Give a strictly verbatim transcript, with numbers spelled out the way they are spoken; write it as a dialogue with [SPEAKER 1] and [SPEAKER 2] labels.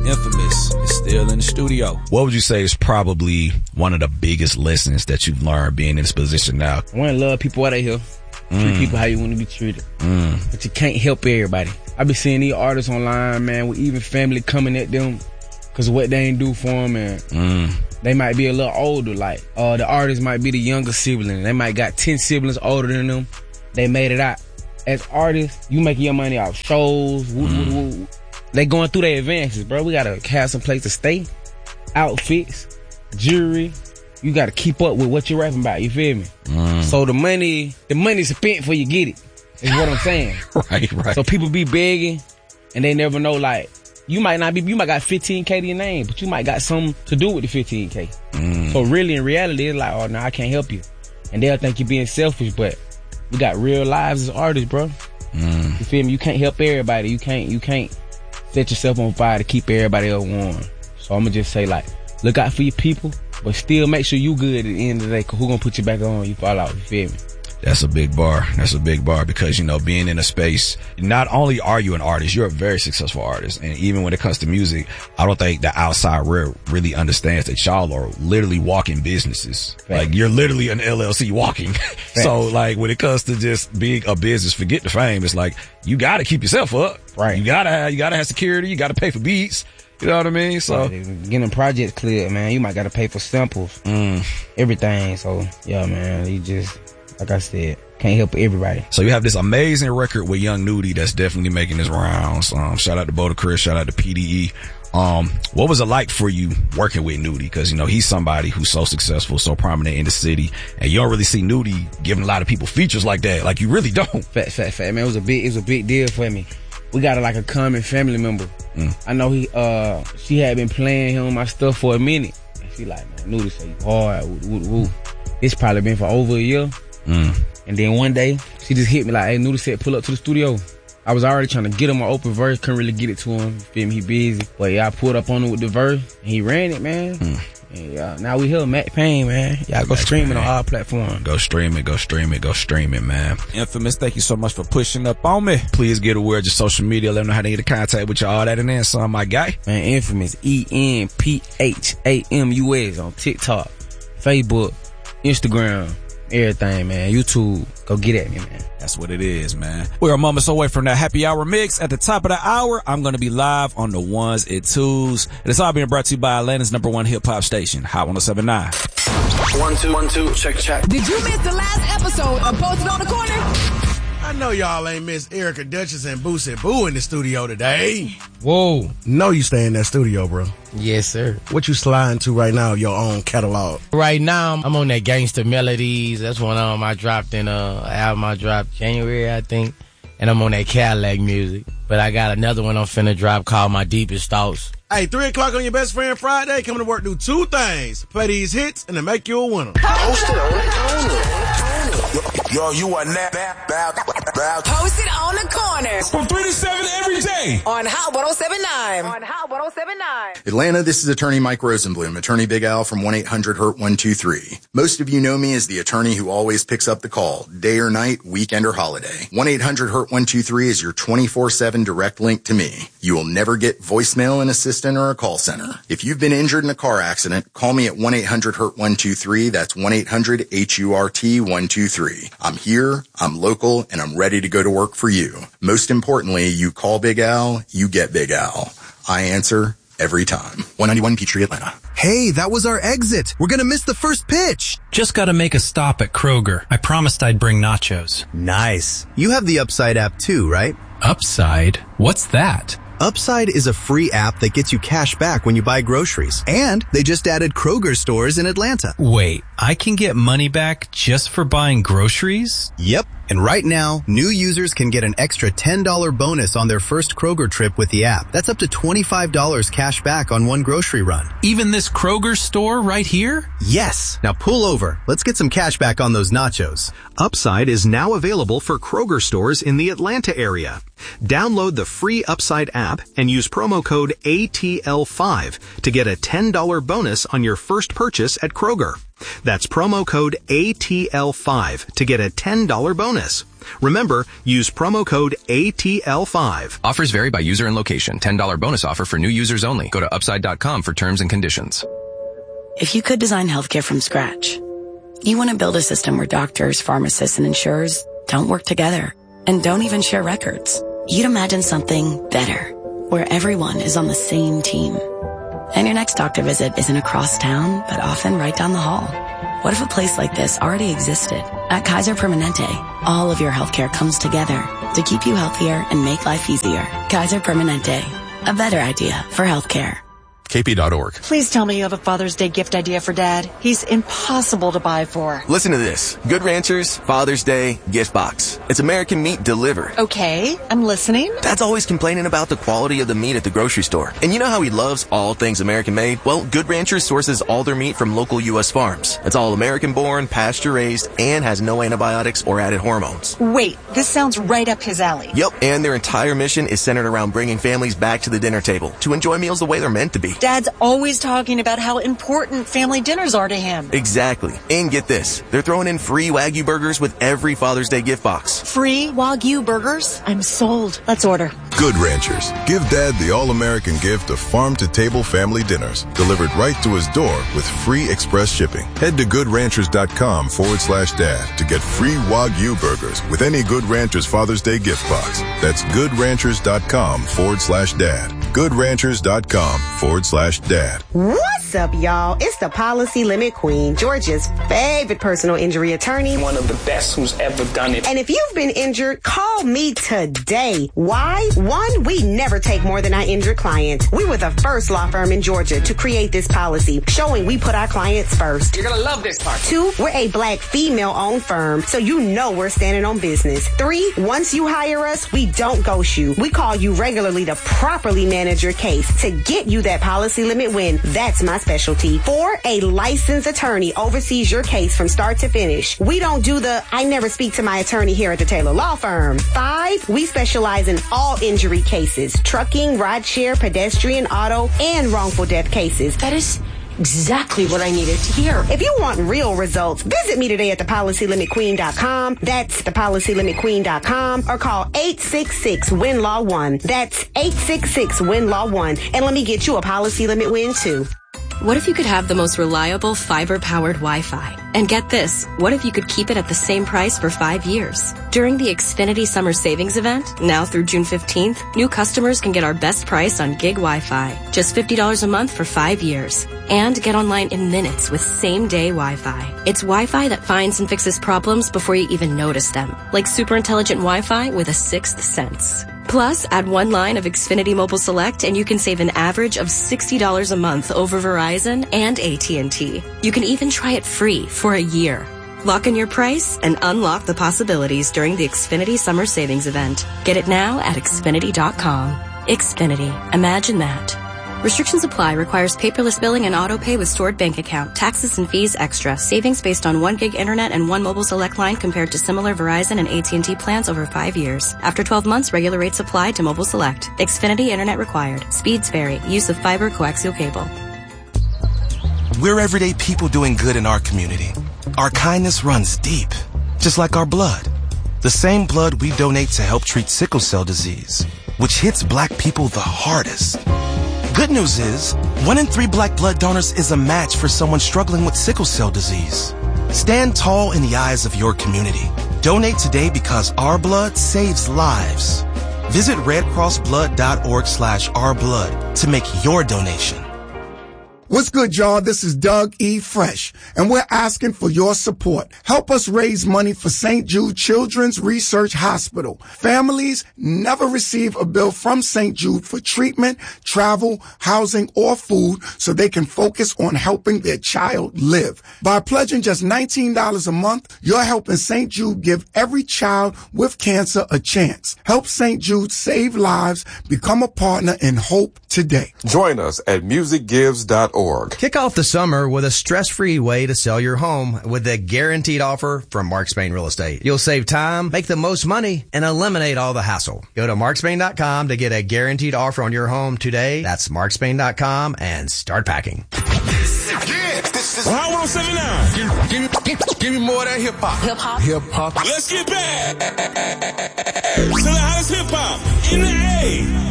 [SPEAKER 1] Infamous is still in the studio.
[SPEAKER 2] What would you say is probably one of the biggest lessons that you've learned being in this position now?
[SPEAKER 3] I want to love people while they here.
[SPEAKER 2] Mm.
[SPEAKER 3] Treat people how you want to be treated.
[SPEAKER 2] Mm.
[SPEAKER 3] But you can't help everybody. I be seeing these artists online, man, with even family coming at them because of what they ain't do for them. And
[SPEAKER 2] mm.
[SPEAKER 3] they might be a little older. Like, uh, the artist might be the younger sibling. They might got ten siblings older than them. They made it out. As artists, you making your money off shows. Woo,
[SPEAKER 2] mm.
[SPEAKER 3] woo, woo. They going through their advances, bro. We got to have some place to stay. Outfits, jewelry. You got to keep up with what you're rapping about. You feel me?
[SPEAKER 2] Mm.
[SPEAKER 3] So the money, the money's spent before you get it. Is what I'm saying.
[SPEAKER 2] Right, right.
[SPEAKER 3] So people be begging, and they never know. Like, you might not be, you might got fifteen K to your name, but you might got something to do with the fifteen K.
[SPEAKER 2] Mm.
[SPEAKER 3] So really, in reality, it's like, oh no, I can't help you, and they'll think you're being selfish. But we got real lives as artists, bro.
[SPEAKER 2] Mm.
[SPEAKER 3] You feel me? You can't help everybody. You can't, you can't set yourself on fire to keep everybody else warm. So I'm gonna just say, like, look out for your people, but still make sure you good at the end of the day, cause who gonna put you back on? You fall out. You feel me?
[SPEAKER 2] That's a big bar. That's a big bar because, you know, being in a space, not only are you an artist, you're a very successful artist. And even when it comes to music, I don't think the outside world really understands that y'all are literally walking businesses. Right. Like, you're literally an L L C walking. Right. So, like, when it comes to just being a business, forget the fame. It's like, you gotta keep yourself up.
[SPEAKER 3] Right.
[SPEAKER 2] You gotta have, you gotta have security. You gotta pay for beats. You know what I mean? So
[SPEAKER 3] right. Getting projects cleared, man, you might gotta pay for samples,
[SPEAKER 2] mm.
[SPEAKER 3] everything. So, yeah, man, you just, like I said, can't help everybody.
[SPEAKER 2] So you have this amazing record with Young Nudy that's definitely making his rounds. Um, shout out to Boda Chris, shout out to P D E. Um, what was it like for you working with Nudy? Cause, you know, he's somebody who's so successful, so prominent in the city, and you don't really see Nudy giving a lot of people features like that. Like, you really don't.
[SPEAKER 3] Fat, fat, fat, man. It was a big, it was a big deal for me. We got a, like a common family member.
[SPEAKER 2] Mm.
[SPEAKER 3] I know he, uh, she had been playing him my stuff for a minute. And she like, man, Nudy say you hard. Woo, woo, woo. It's probably been for over a year.
[SPEAKER 2] Mm.
[SPEAKER 3] And then one day, she just hit me like, hey, Nudy said pull up to the studio. I was already trying to get him an open verse, couldn't really get it to him. You feel me? He busy. But yeah, I pulled up on him with the verse, and he ran it, man.
[SPEAKER 2] Mm.
[SPEAKER 3] And yeah, now we here, Matt Payne, man. Y'all go
[SPEAKER 2] Max
[SPEAKER 3] stream it
[SPEAKER 2] Payne.
[SPEAKER 3] on all platforms.
[SPEAKER 2] Go stream it, go stream it, go stream it, man.
[SPEAKER 1] Infamous, thank you so much for pushing up on me.
[SPEAKER 2] Please get aware of your social media. Let them know how to get in contact with you, all that and then some, my guy.
[SPEAKER 3] Man, Infamous, E N P H A M U S on TikTok, Facebook, Instagram. Everything, man. YouTube. Go get at me, man.
[SPEAKER 1] That's what it is, man. We're moments away from that happy hour mix. At the top of the hour, I'm going to be live on the ones and twos. And it's all being brought to you by Atlanta's number one hip hop station, Hot one oh seven point nine.
[SPEAKER 4] One, two, one, two. Check, check.
[SPEAKER 5] Did you miss the last episode of Posted on the Corner?
[SPEAKER 6] I know y'all ain't miss Erica Duchess and Boosie Boo in the studio today.
[SPEAKER 3] Whoa.
[SPEAKER 6] Know you stay in that studio, bro.
[SPEAKER 3] Yes, sir.
[SPEAKER 6] What you sliding to right now, your own catalog?
[SPEAKER 3] Right now, I'm on that Gangsta Melodies. That's one um I dropped in uh album I dropped January, I think. And I'm on that Cadillac music. But I got another one I'm finna drop called My Deepest Thoughts.
[SPEAKER 6] Hey, three o'clock on your best friend Friday, coming to work, do two things. Play these hits and then make you a winner.
[SPEAKER 4] Posted on the corner.
[SPEAKER 7] Yo, you are now bow, bow.
[SPEAKER 5] Posted on the Corner.
[SPEAKER 8] From three to seven every day.
[SPEAKER 5] On Hot one oh seven point nine. On Hot one oh seven point nine.
[SPEAKER 9] Atlanta, this is attorney Mike Rosenblum, attorney Big Al from one eight hundred hurt one two three. Most of you know me as the attorney who always picks up the call, day or night, weekend or holiday. one eight hundred hurt one two three is your twenty-four seven direct link to me. You will never get voicemail, an assistant, or a call center. If you've been injured in a car accident, call me at one eight hundred hurt one two three. That's one eight hundred H U R T one two three. I'm here, I'm local, and I'm ready to go to work for you. Most importantly, you call Big Al, you get Big Al. I answer every time. one ninety-one Peachtree, Atlanta.
[SPEAKER 10] Hey, that was our exit. We're gonna miss the first pitch.
[SPEAKER 11] Just gotta make a stop at Kroger. I promised I'd bring nachos.
[SPEAKER 10] Nice. You have the Upside app too, right?
[SPEAKER 11] Upside? What's that?
[SPEAKER 10] Upside is a free app that gets you cash back when you buy groceries. And they just added Kroger stores in Atlanta.
[SPEAKER 11] Wait, I can get money back just for buying groceries?
[SPEAKER 10] Yep. And right now, new users can get an extra ten dollars bonus on their first Kroger trip with the app. That's up to twenty-five dollars cash back on one grocery run.
[SPEAKER 11] Even this Kroger store right here?
[SPEAKER 10] Yes. Now pull over. Let's get some cash back on those nachos.
[SPEAKER 12] Upside is now available for Kroger stores in the Atlanta area. Download the free Upside app and use promo code A T L five to get a ten dollars bonus on your first purchase at Kroger. That's promo code A T L five to get a ten dollars bonus. Remember, use promo code A T L five.
[SPEAKER 13] Offers vary by user and location. ten dollars bonus offer for new users only. Go to upside dot com for terms and conditions.
[SPEAKER 14] If you could design healthcare from scratch, you want to build a system where doctors, pharmacists, and insurers don't work together and don't even share records. You'd imagine something better, where everyone is on the same team. And your next doctor visit isn't across town, but often right down the hall. What if a place like this already existed? At Kaiser Permanente, all of your healthcare comes together to keep you healthier and make life easier. Kaiser Permanente, a better idea for healthcare.
[SPEAKER 15] K P dot org.
[SPEAKER 16] Please tell me you have a Father's Day gift idea for Dad. He's impossible to buy for.
[SPEAKER 17] Listen to this. Good Ranchers, Father's Day, gift box. It's American meat delivered.
[SPEAKER 16] Okay, I'm listening.
[SPEAKER 17] Dad's always complaining about the quality of the meat at the grocery store. And you know how he loves all things American made? Well, Good Ranchers sources all their meat from local U S farms. It's all American born, pasture raised, and has no antibiotics or added hormones.
[SPEAKER 16] Wait, this sounds right up his alley.
[SPEAKER 17] Yep, and their entire mission is centered around bringing families back to the dinner table to enjoy meals the way they're meant to be.
[SPEAKER 16] Dad's always talking about how important family dinners are to him.
[SPEAKER 17] Exactly. And get this, they're throwing in free Wagyu burgers with every Father's Day gift box.
[SPEAKER 16] Free Wagyu burgers? I'm sold. Let's order.
[SPEAKER 18] Good Ranchers. Give Dad the all-American gift of farm-to-table family dinners delivered right to his door with free express shipping. Head to goodranchers.com forward slash dad to get free Wagyu burgers with any Good Ranchers Father's Day gift box. That's goodranchers.com forward slash dad. goodranchers.com forward slash dad.
[SPEAKER 19] What's up, y'all? It's the Policy Limit Queen, Georgia's favorite personal injury attorney.
[SPEAKER 20] One of the best who's ever done it.
[SPEAKER 19] And if you've been injured, call me today. Why? One, we never take more than our injured clients. We were the first law firm in Georgia to create this policy, showing we put our clients first.
[SPEAKER 20] You're gonna love this part.
[SPEAKER 19] Two, we're a black female-owned firm, so you know we're standing on business. Three, once you hire us, we don't ghost you. We call you regularly to properly manage your case to get you that policy limit win. That's my specialty. Four, a licensed attorney oversees your case from start to finish. We don't do the, I never speak to my attorney here at the Taylor Law Firm. Five, we specialize in all injury cases, trucking, rideshare, pedestrian, auto, and wrongful death cases.
[SPEAKER 16] That is exactly what I needed to hear.
[SPEAKER 19] If you want real results, visit me today at the policy limit queen dot com. That's the policy limit queen dot com, or call eight six six, W I N Law one. That's eight six six, W I N Law one. And let me get you a policy limit win too.
[SPEAKER 21] What if you could have the most reliable fiber-powered Wi-Fi? And get this, what if you could keep it at the same price for five years? During the Xfinity Summer Savings Event, now through June fifteenth, new customers can get our best price on gig Wi-Fi, just fifty dollars a month for five years. And get online in minutes with same-day Wi-Fi. It's Wi-Fi that finds and fixes problems before you even notice them, like super intelligent Wi-Fi with a sixth sense. Plus, add one line of Xfinity Mobile Select and you can save an average of sixty dollars a month over Verizon and A T and T. You can even try it free for a year. Lock in your price and unlock the possibilities during the Xfinity Summer Savings Event. Get it now at Xfinity dot com. Xfinity. Imagine that. Restrictions apply. Requires paperless billing and auto pay with stored bank account. Taxes and fees extra. Savings based on one gig internet and one mobile select line compared to similar Verizon and A T and T plans over five years. After twelve months, regular rates apply to mobile select. Xfinity internet required. Speeds vary. Use of fiber coaxial cable.
[SPEAKER 22] We're everyday people doing good in our community. Our kindness runs deep, just like our blood. The same blood we donate to help treat sickle cell disease, which hits black people the hardest. Good news is, one in three black blood donors is a match for someone struggling with sickle cell disease. Stand tall in the eyes of your community. Donate today because our blood saves lives. Visit redcrossblood.org slash our blood to make your donation.
[SPEAKER 23] What's good, y'all? This is Doug E. Fresh, and we're asking for your support. Help us raise money for Saint Jude Children's Research Hospital. Families never receive a bill from Saint Jude for treatment, travel, housing, or food so they can focus on helping their child live. By pledging just nineteen dollars a month, you're helping Saint Jude give every child with cancer a chance. Help Saint Jude save lives. Become a partner in hope today.
[SPEAKER 24] Join us at music gives dot org.
[SPEAKER 1] org.
[SPEAKER 2] Kick off the summer with a stress-free way to sell your home with the guaranteed offer from Mark Spain Real Estate. You'll save time, make the most money, and eliminate all the hassle. Go to mark spain dot com to get a guaranteed offer on your home today. That's mark spain dot com and start packing.
[SPEAKER 1] Yeah, this is
[SPEAKER 8] Hot one oh seven point nine.
[SPEAKER 1] Give, give, me- give, give me more of that hip hop.
[SPEAKER 5] Hip hop.
[SPEAKER 1] Hip hop.
[SPEAKER 8] Let's get back to the hottest hip hop in the A.